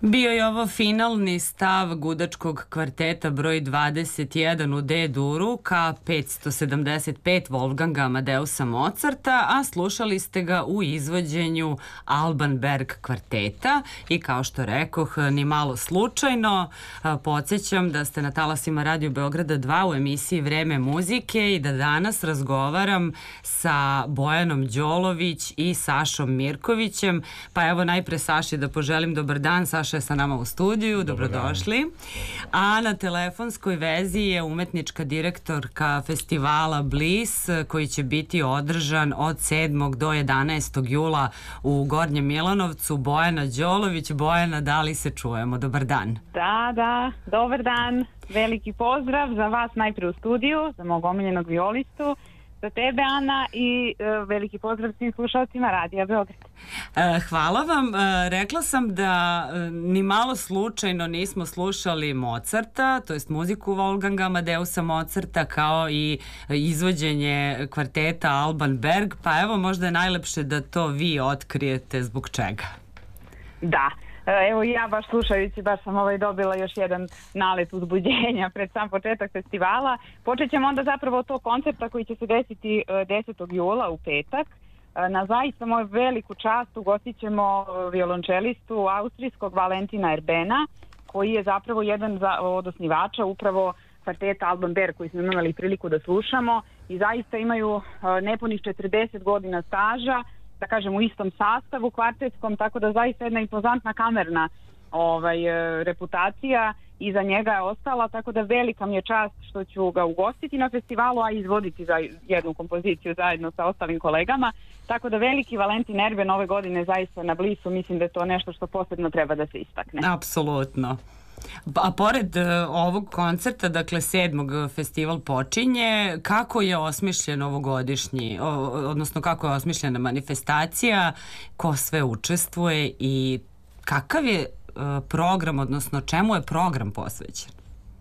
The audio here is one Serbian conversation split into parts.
Bio je ovo finalni stav gudačkog kvarteta broj 21 u D-duru K575 Wolfganga Amadeusa Mozarta, a slušali ste ga u izvođenju Alban Berg kvarteta i kao što rekoh, ni malo slučajno, podsjećam da ste na talasima Radio Beograda 2 u emisiji Vreme muzike i da danas razgovaram sa Bojanom Đolović i Sašom Mirkovićem. Pa evo najpre Saši da poželim dobar dan. Saša je sa nama u studiju, dobrodošli. A na telefonskoj vezi je umetnička direktorka festivala Bliss koji će biti održan od 7. do 11. jula u Gornjem Milanovcu. Bojana Đolović. Bojana, da li se čujemo? Dobar dan. Da, dobar dan. Veliki pozdrav za vas najpre u studiju, za mog omiljenog violistu, za tebe, Ana, i veliki pozdrav svim slušalcima Radija Beograd. Hvala vam. Rekla sam da ni malo slučajno nismo slušali Mozarta, to jest muziku Wolfganga Amadeusa Mozarta, kao i izvođenje kvarteta Alban Berg, pa evo možda je najlepše da to vi otkrijete zbog čega. Da. Evo ja baš slušajući, baš sam dobila još jedan nalet uzbuđenja pred sam početak festivala. Počet ćemo onda zapravo od tog koncerta koji će se desiti 10. jula u petak. Na zaista moju veliku čast ugostit ćemo violončelistu austrijskog Valentina Erbena, koji je zapravo jedan od osnivača upravo kvarteta Alban Berg koji smo imali priliku da slušamo i zaista imaju nepunih 40 godina staža, da kažem u istom sastavu kvartetskom, tako da zaista jedna impozantna kamerna reputacija iza njega je ostala, tako da velika mi je čast što ću ga ugostiti na festivalu, a izvoditi za jednu kompoziciju zajedno sa ostalim kolegama, tako da veliki Valentin Erben ove godine zaista na Blissu, mislim da je to nešto što posebno treba da se istakne. Apsolutno. A pored ovog koncerta, dakle 7. festival počinje, kako je osmišljen ovogodišnji, odnosno kako je osmišljena manifestacija, ko sve učestvuje i kakav je program, odnosno čemu je program posvećen?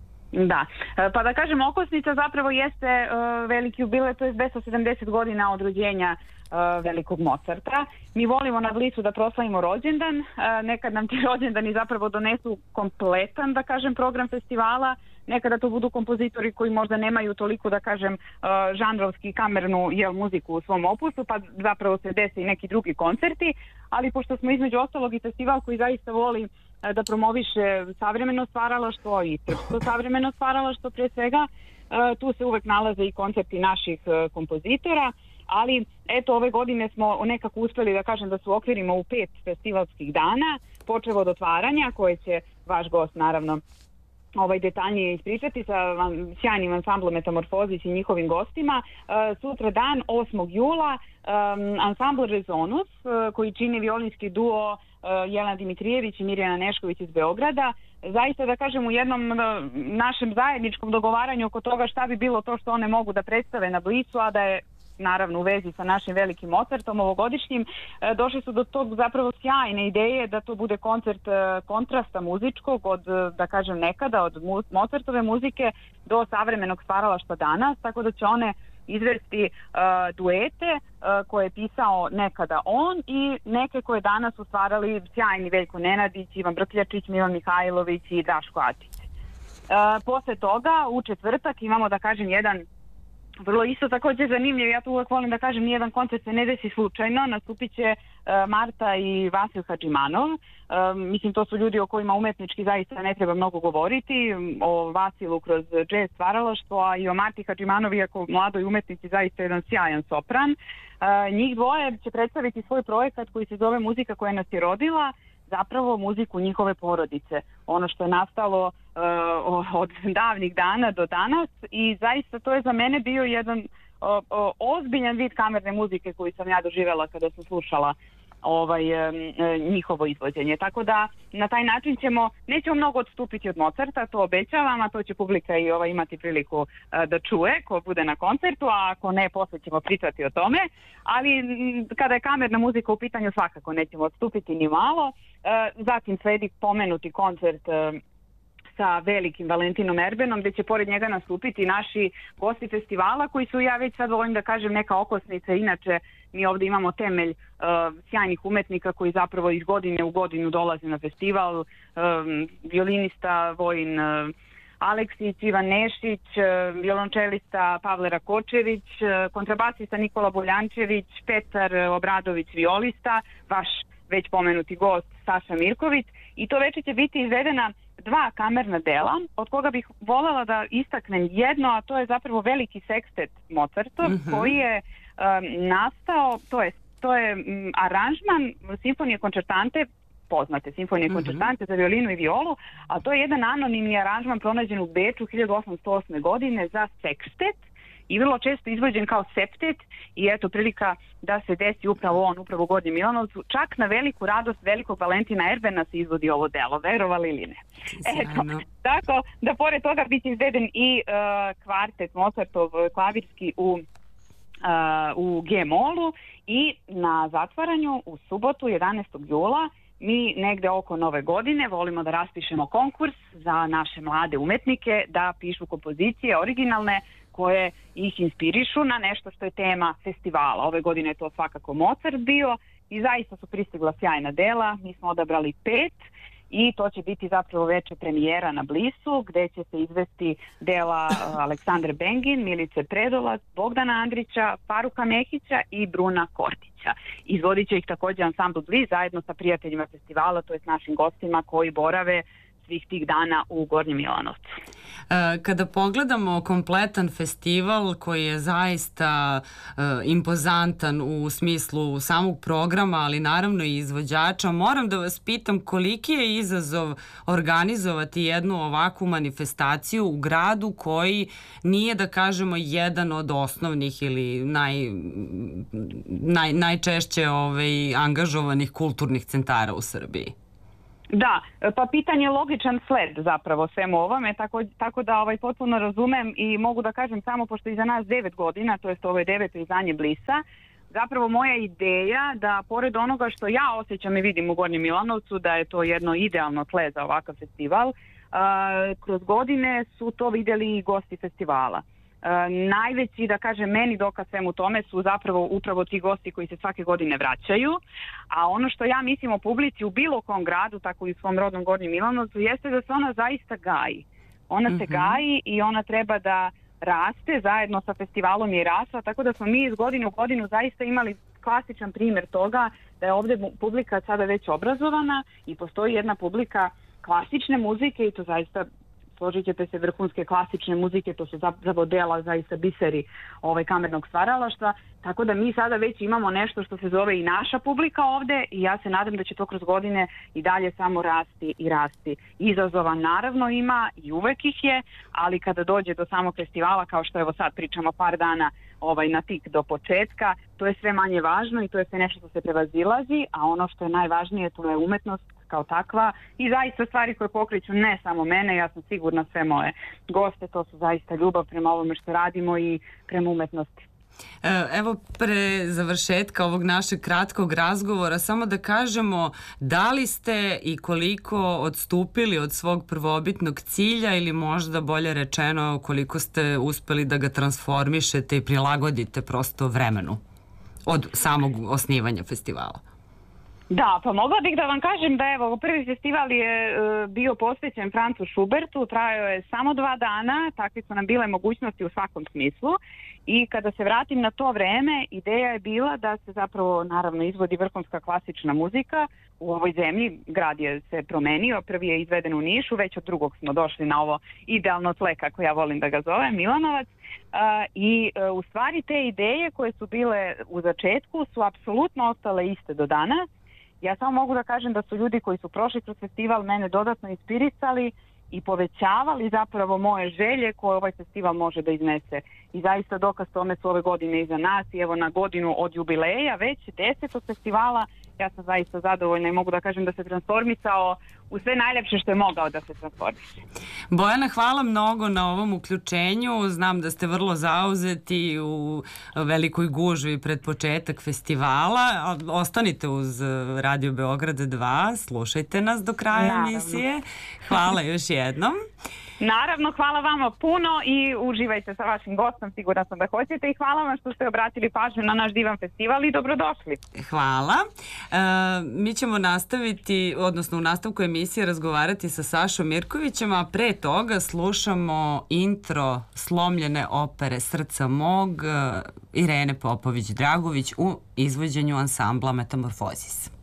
Da, pa da kažem, okosnica zapravo jeste veliki jubilej, to je 270 godina od rođenja velikog Mozarta. Mi volimo na Blissu da proslavimo rođendan, nekad nam ti rođendani zapravo donesu kompletan, da kažem, program festivala, nekada to budu kompozitori koji možda nemaju toliko, da kažem, žanrovski kamernu muziku u svom opusu, pa zapravo se dese i neki drugi koncerti, ali pošto smo između ostalog i festival koji zaista voli da promoviše savremeno stvaralaštvo i srpsko savremeno stvaralaštvo pre svega, tu se uvek nalaze i koncerti naših kompozitora, ali eto ove godine smo nekako uspeli da kažem da se uokvirimo u 5 festivalskih dana, počev od otvaranja koje će vaš gost naravno detaljnije ispričati sa sjajnim ansamblom Metamorfozić i njihovim gostima. Sutra dan, 8. jula, ansambl Rezonus koji čini violinski duo Jelena Dimitrijević i Mirjana Nešković iz Beograda. Zaista da kažem u jednom našem zajedničkom dogovaranju oko toga šta bi bilo to što one mogu da predstave na Blissu, a da je naravno u vezi sa našim velikim Mozartom ovogodišnjim, došli su do tog zapravo sjajne ideje da to bude koncert kontrasta muzičkog od, da kažem, nekada od Mozartove muzike do savremenog stvaralaštva danas, tako da će one izvesti duete koje je pisao nekada on i neke koje danas su stvarali sjajni Veljko Nenadić, Ivan Brkljačić, Milan Mihajlović i Daško Atić. Posle toga u četvrtak imamo, da kažem, jedan vrlo isto također zanimljiv, ja to uvek volim da kažem, nijedan koncert se ne desi slučajno, nastupit će Marta i Vasil Hadžimanov. Mislim, to su ljudi o kojima umetnički zaista ne treba mnogo govoriti, o Vasilu kroz džez stvaralaštvo, a i o Marti Hadžimanov, iako mladoj umetnici zaista jedan sjajan sopran. Njih dvoje će predstaviti svoj projekat koji se zove Muzika koja nas je rodila, zapravo muziku njihove porodice, ono što je nastalo od davnih dana do danas i zaista to je za mene bio jedan ozbiljan vid kamerne muzike koju sam ja doživjela kada sam slušala njihovo izvođenje. Tako da na taj način nećemo mnogo odstupiti od Mozarta, to obećavam, a to će publika i imati priliku da čuje ko bude na koncertu, a ako ne, posle ćemo pričati o tome, ali kada je kamerna muzika u pitanju svakako nećemo odstupiti ni malo. Zatim sledi pomenuti koncert sa velikim Valentinom Erbenom, gde će pored njega nastupiti naši gosti festivala koji su, ja već sad volim da kažem, neka okosnica. Inače, mi ovde imamo temelj sjajnih umetnika koji zapravo iz godine u godinu dolaze na festival. Violinista Vojin Aleksić, Ivan Nešić, violončelista Pavle Rakočević, kontrabasista Nikola Boljančević, Petar Obradović, violista, vaš već pomenuti gost Saša Mirković, i to veče će biti izvedena 2 kamerna dela, od koga bih voljela da istaknem jedno, a to je zapravo veliki sekstet Mozartov, koji je nastao, to je aranžman simfonije koncertante, poznate simfonije koncertante za violinu i violu, a to je jedan anonimni aranžman pronađen u Beču 1808. godine za sekstet i vrlo često izvođen kao septet, i eto prilika da se desi upravo u Gornjem Milanovcu. Čak na veliku radost velikog Valentina Erbena se izvodi ovo delo, verovali ili ne. Eto, tako da pored toga biti izveden i kvartet Mozartov klavirski u G-molu, i na zatvaranju u subotu 11. jula mi negde oko Nove godine volimo da raspišemo konkurs za naše mlade umetnike da pišu kompozicije originalne koje ih inspirišu na nešto što je tema festivala. Ove godine je to svakako Mozart bio i zaista su pristigla sjajna dela. Mi smo odabrali 5 i to će biti zapravo veče premijera na Blisu, gde će se izvesti dela Aleksandre Bengin, Milice Predolac, Bogdana Andrića, Faruka Mehića i Bruna Kortića. Izvodit će ih također ansambl Blis zajedno sa prijateljima festivala, to je s našim gostima koji borave svih tih dana u Gornjem Milanovcu. Kada pogledamo kompletan festival koji je zaista impozantan u smislu samog programa, ali naravno i izvođača, moram da vas pitam koliki je izazov organizovati jednu ovakvu manifestaciju u gradu koji nije, da kažemo, jedan od osnovnih ili najčešće angažovanih kulturnih centara u Srbiji. Da, pa pitanje je logičan sled zapravo svemu ovome, tako da potpuno razumem i mogu da kažem samo pošto iza nas 9 godina, to jest ovo je 9. izdanje Blisa, zapravo moja ideja da pored onoga što ja osjećam i vidim u Gornjem Milanovcu, da je to jedno idealno tle za ovakav festival, kroz godine su to vidjeli i gosti festivala. Najveći, da kažem, meni dokaz svemu tome su zapravo upravo ti gosti koji se svake godine vraćaju, a ono što ja mislim o publici u bilo kom gradu, tako i u svom rodnom Gornjem Milanovcu, jeste da se ona zaista gaji. Ona se gaji i ona treba da raste, zajedno sa festivalom je rasla, tako da smo mi iz godine u godinu zaista imali klasičan primjer toga da je ovdje publika sada već obrazovana i postoji jedna publika klasične muzike i to zaista, složit ćete se, vrhunske klasične muzike, to su zapravo dela zaista biseri kamernog stvaralaštva, tako da mi sada već imamo nešto što se zove i naša publika ovde i ja se nadam da će to kroz godine i dalje samo rasti i rasti. Izazova naravno ima i uvek ih je, ali kada dođe do samog festivala, kao što evo sad pričamo par dana na tik do početka, to je sve manje važno i to je sve nešto što se prevazilazi, a ono što je najvažnije to je umetnost kao takva i zaista stvari koje pokreću ne samo mene, ja sam sigurna sve moje goste, to su zaista ljubav prema ovome što radimo i prema umetnosti. Evo pre završetka ovog našeg kratkog razgovora samo da kažemo da li ste i koliko odstupili od svog prvobitnog cilja ili možda bolje rečeno koliko ste uspeli da ga transformišete i prilagodite prosto vremenu od samog osnivanja festivala. Da, pa mogla bih da vam kažem da evo, prvi festival je bio posvećen Francu Schubertu, trajao je samo 2 dana, takve su nam bile mogućnosti u svakom smislu i kada se vratim na to vreme, ideja je bila da se zapravo naravno izvodi vrhunska klasična muzika u ovoj zemlji, grad je se promenio, prvi je izveden u Nišu, već od drugog smo došli na ovo idealno tle, kako ja volim da ga zovem, Milanovac, i u stvari te ideje koje su bile u začetku su apsolutno ostale iste do danas. Ja samo mogu da kažem da su ljudi koji su prošli kroz festival mene dodatno inspirisali i povećavali zapravo moje želje koje ovaj festival može da iznese. I zaista dokaz tome su ove godine iza nas i evo na godinu od jubileja, već 10. festivala, ja sam zaista zadovoljna i mogu da kažem da se transformisao u sve najlepše što je mogao da se transformiše. Bojana, hvala mnogo na ovom uključenju. Znam da ste vrlo zauzeti u velikoj gužvi pred početak festivala. Ostanite uz Radio Beograd 2, slušajte nas do kraja emisije. Hvala još jednom. Naravno, hvala vama puno i uživajte sa vašim gostom, sigurna sam da hoćete, i hvala vam što ste obratili pažnju na naš divan festival i dobrodošli. Hvala. Mi ćemo nastaviti, odnosno u nastavku emisije razgovarati sa Sašom Mirkovićem, a pre toga slušamo intro slomljene opere Srca mog Irene Popović-Dragović u izvođenju ansambla Metamorfozis.